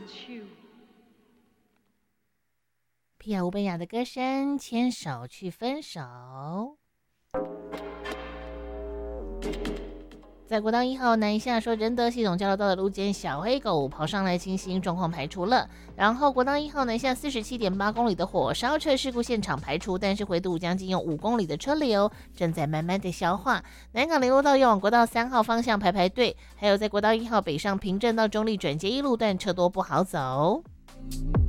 皮亚乌贝亚的歌声，牵手去分手。在国道1号南下说仁德系统交流道的路肩小黑狗跑上来清新，状况排除了。然后国道1号南下47.8公里的火烧车事故现场排除，但是回堵将近用5公里的车流正在慢慢的消化。南港联络道要往国道3号方向排队，还有在国道1号北上平镇到中立转接一路段车多不好走。